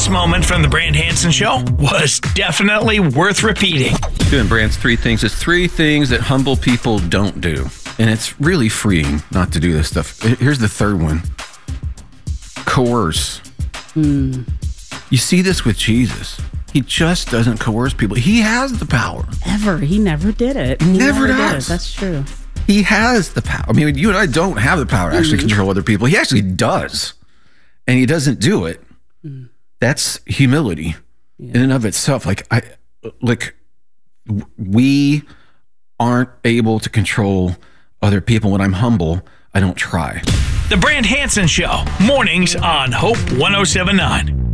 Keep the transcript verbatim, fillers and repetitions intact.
This moment from the Brand Hansen Show was definitely worth repeating. Doing Brand's three things. It's three things that humble people don't do. And it's really freeing not to do this stuff. Here's the third one. Coerce. Mm. You see this with Jesus. He just doesn't coerce people. He has the power. Ever. He never did it. He He never never did does. it. That's true. He has the power. I mean, you and I don't have the power to actually Mm-hmm. control other people. He actually does. And he doesn't do it. Mm. That's humility Yeah. in and of itself. Like, I, like, we aren't able to control other people. When I'm humble, I don't try. The Brand Hansen Show, mornings on Hope one oh seven point nine.